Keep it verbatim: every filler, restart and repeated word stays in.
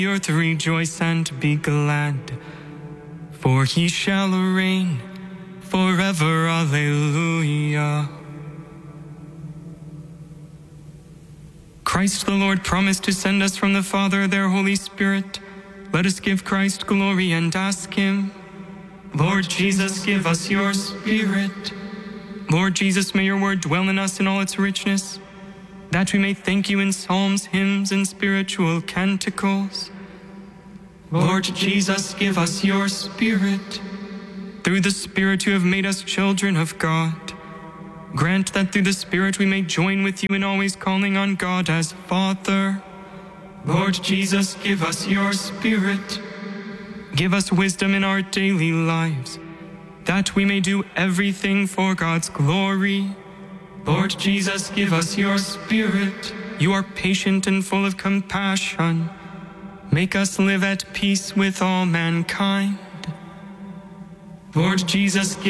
the earth rejoice and be glad, for he shall reign forever. Alleluia. Christ the Lord promised to send us from the Father their Holy Spirit. Let us give Christ glory and ask him. Lord Jesus, give us your Spirit. Lord Jesus, may your word dwell in us in all its richness, that we may thank you in psalms, hymns, and spiritual canticles. Lord Jesus, give us your Spirit. Through the Spirit you have made us children of God. Grant that through the Spirit we may join with you in always calling on God as Father. Lord Jesus, give us your Spirit. Give us wisdom in our daily lives, that we may do everything for God's glory. Lord Jesus, give us your Spirit. You are patient and full of compassion. Make us live at peace with all mankind. Lord Jesus, give